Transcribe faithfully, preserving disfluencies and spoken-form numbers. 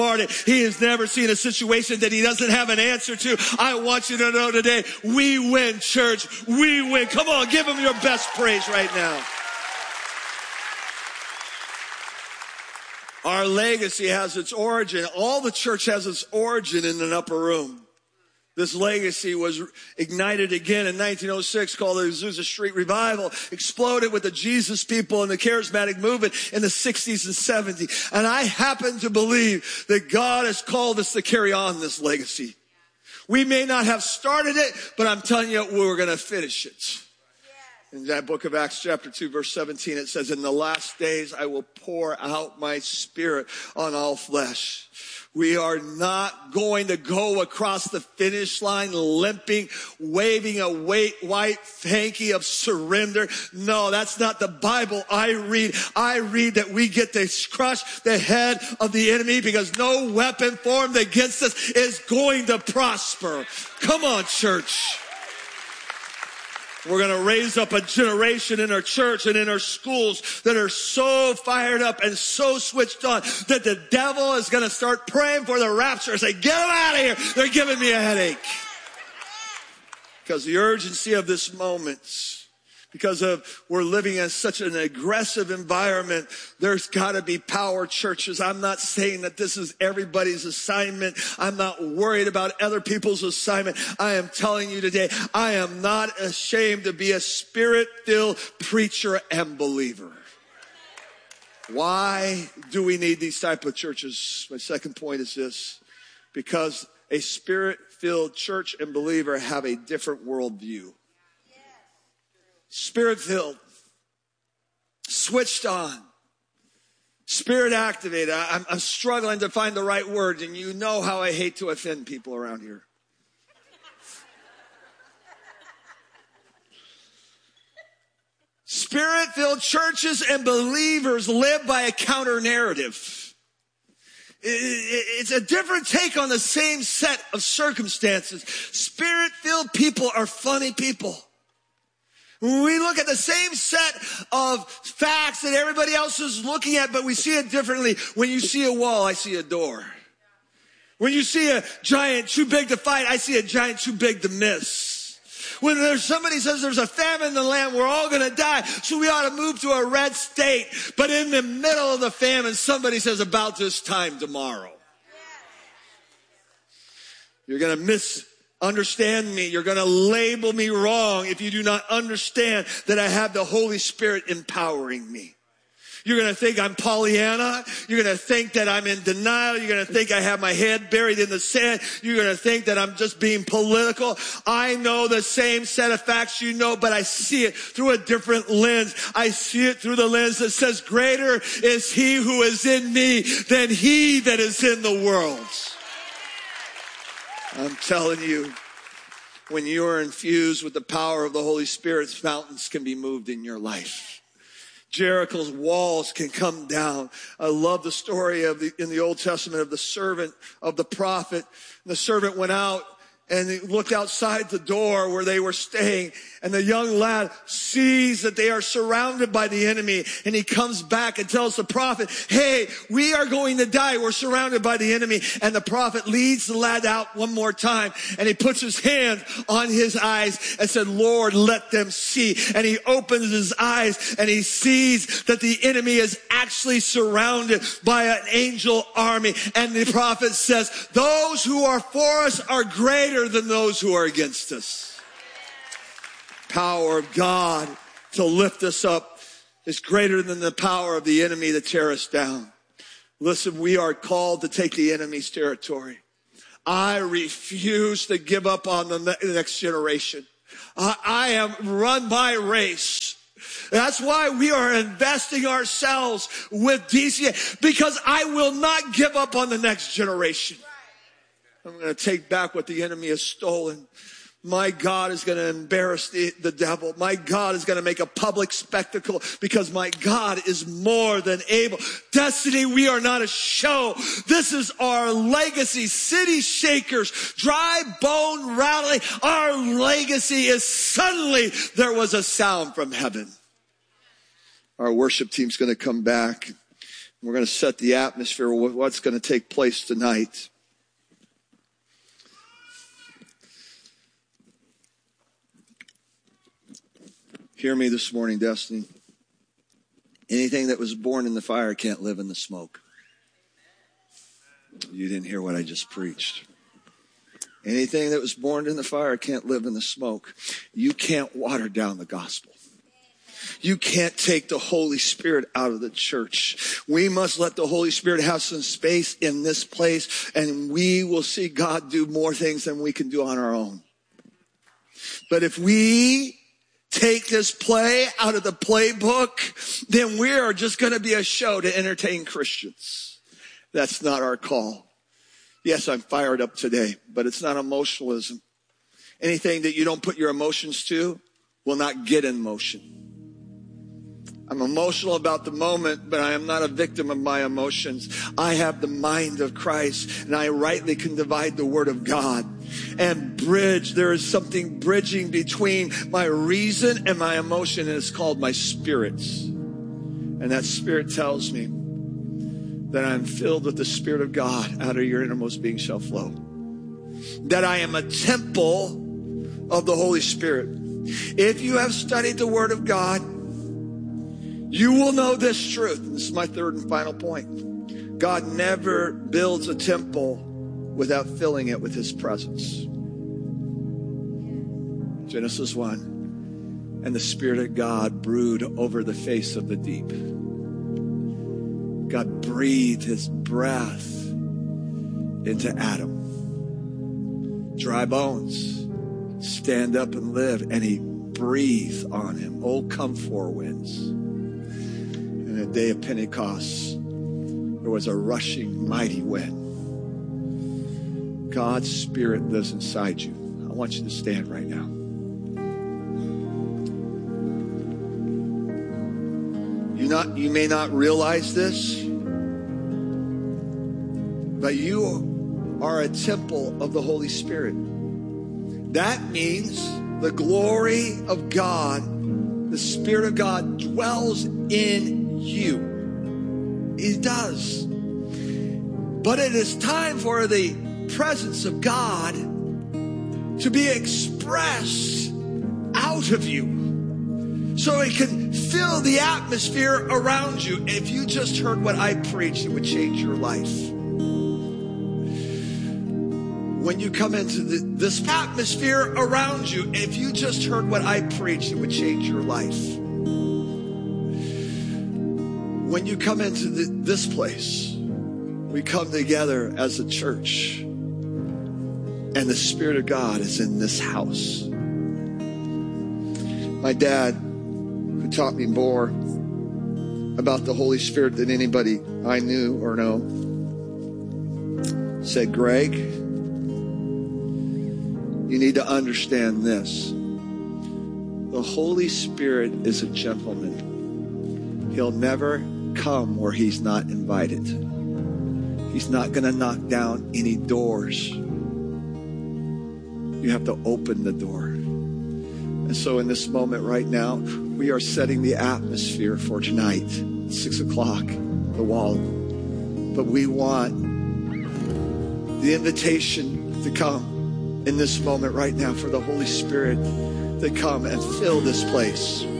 He has never seen a situation that he doesn't have an answer to. I want you to know today, we win, church. We win. Come on, give him your best praise right now. Our legacy has its origin. All the church has its origin in an upper room. This legacy was ignited again in nineteen oh six, called the Azusa Street Revival, exploded with the Jesus people and the charismatic movement in the sixties and seventies. And I happen to believe that God has called us to carry on this legacy. We may not have started it, but I'm telling you, we're going to finish it. In that book of Acts chapter two, verse seventeen, it says, in the last days, I will pour out my spirit on all flesh. We are not going to go across the finish line limping, waving a white hanky of surrender. No, that's not the Bible I read. I read that we get to crush the head of the enemy because no weapon formed against us is going to prosper. Come on, church. We're going to raise up a generation in our church and in our schools that are so fired up and so switched on that the devil is going to start praying for the rapture and say, get them out of here. They're giving me a headache. Because the urgency of this moment, because of we're living in such an aggressive environment, there's got to be power churches. I'm not saying that this is everybody's assignment. I'm not worried about other people's assignment. I am telling you today, I am not ashamed to be a spirit-filled preacher and believer. Why do we need these type of churches? My second point is this: because a spirit-filled church and believer have a different worldview. Spirit-filled, switched on, spirit activated. I'm, I'm struggling to find the right word, and you know how I hate to offend people around here. Spirit-filled churches and believers live by a counter narrative. It's a different take on the same set of circumstances. Spirit-filled people are funny people. We look at the same set of facts that everybody else is looking at, but we see it differently. When you see a wall, I see a door. When you see a giant too big to fight, I see a giant too big to miss. When there's somebody says there's a famine in the land, we're all going to die, so we ought to move to a red state. But in the middle of the famine, somebody says about this time tomorrow. You're going to miss Understand me. You're going to label me wrong if you do not understand that I have the Holy Spirit empowering me. You're going to think I'm Pollyanna. You're going to think that I'm in denial. You're going to think I have my head buried in the sand. You're going to think that I'm just being political. I know the same set of facts you know, but I see it through a different lens. I see it through the lens that says, greater is he who is in me than he that is in the world. I'm telling you, when you are infused with the power of the Holy Spirit, fountains can be moved in your life. Jericho's walls can come down. I love the story of the, in the Old Testament of the servant of the prophet. And the servant went out and he looked outside the door where they were staying. And the young lad sees that they are surrounded by the enemy. And he comes back and tells the prophet, hey, we are going to die. We're surrounded by the enemy. And the prophet leads the lad out one more time. And he puts his hand on his eyes and said, Lord, let them see. And he opens his eyes and he sees that the enemy is actually surrounded by an angel army. And the prophet says, those who are for us are greater than those who are against us. Power of God to lift us up is greater than the power of the enemy to tear us down. Listen, we are called to take the enemy's territory. I refuse to give up on the next generation. I, I am run my race. That's why we are investing ourselves with D C A, because I will not give up on the next generation. I'm going to take back what the enemy has stolen. My God is going to embarrass the, the devil. My God is going to make a public spectacle because my God is more than able. Destiny, we are not a show. This is our legacy. City shakers, dry bone rattling. Our legacy is suddenly there was a sound from heaven. Our worship team's going to come back. We're going to set the atmosphere with what's going to take place tonight. Hear me this morning, Destiny. Anything that was born in the fire can't live in the smoke. You didn't hear what I just preached. Anything that was born in the fire can't live in the smoke. You can't water down the gospel. You can't take the Holy Spirit out of the church. We must let the Holy Spirit have some space in this place, and we will see God do more things than we can do on our own. But if we take this play out of the playbook, then we are just going to be a show to entertain Christians. That's not our call. Yes, I'm fired up today, but it's not emotionalism. Anything that you don't put your emotions to will not get in motion. I'm emotional about the moment, but I am not a victim of my emotions. I have the mind of Christ, and I rightly can divide the word of God and bridge. There is something bridging between my reason and my emotion, and it's called my spirit. And that spirit tells me that I'm filled with the Spirit of God. Out of your innermost being shall flow. That I am a temple of the Holy Spirit. If you have studied the Word of God, you will know this truth. This is my third and final point. God never builds a temple without filling it with His presence. Genesis one. And the Spirit of God brooded over the face of the deep. God breathed His breath into Adam. Dry bones, stand up and live. And He breathed on him. Oh, come four winds. And the day of Pentecost, there was a rushing mighty wind. God's Spirit lives inside you. I want you to stand right now. You not, you may not realize this, but you are a temple of the Holy Spirit. That means the glory of God, the Spirit of God dwells in you. He does. But it is time for the presence of God to be expressed out of you, so it can fill the atmosphere around you. If you just heard what I preached, it would change your life. When you come into the, this atmosphere around you, if you just heard what I preached, it would change your life. When you come into the, this place, we come together as a church, and the Spirit of God is in this house. My dad, who taught me more about the Holy Spirit than anybody I knew or know, said, Greg, you need to understand this. The Holy Spirit is a gentleman. He'll never come where He's not invited. He's not going to knock down any doors. You have to open the door. And so in this moment right now, we are setting the atmosphere for tonight, six o'clock, the wall. But we want the invitation to come in this moment right now for the Holy Spirit to come and fill this place.